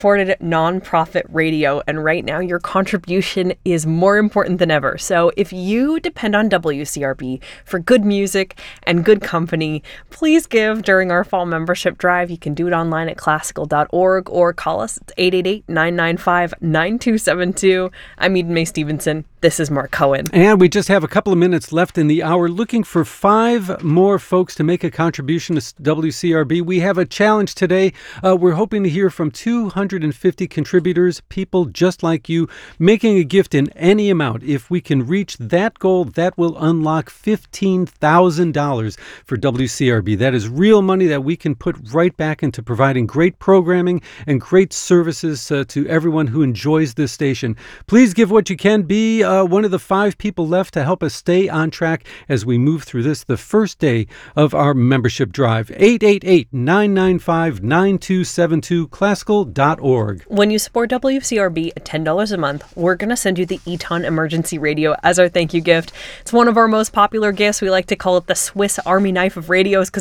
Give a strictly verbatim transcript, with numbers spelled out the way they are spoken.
supported nonprofit radio, and right now your contribution is more important than ever. So if you depend on W C R B for good music and good company, please give during our fall membership drive. You can do it online at classical dot org or call us. It's eight eight eight, nine nine five, nine two seven two. I'm Eden Mae Stevenson. This is Mark Cohen. And we just have a couple of minutes left in the hour, looking for five more folks to make a contribution to W C R B. We have a challenge today. Uh, we're hoping to hear from two hundred fifty contributors, people just like you, making a gift in any amount. If we can reach that goal, that will unlock fifteen thousand dollars for W C R B. That is real money that we can put right back into providing great programming and great services uh, to everyone who enjoys this station. Please give what you can. Be uh, one of the five people left to help us stay on track as we move through this, the first day of our membership drive. eight eight eight, nine nine five, nine two seven two, classical dot org. When you support W C R B at ten dollars a month, we're going to send you the Eton Emergency Radio as our thank you gift. It's one of our most popular gifts. We like to call it the Swiss Army knife of radios because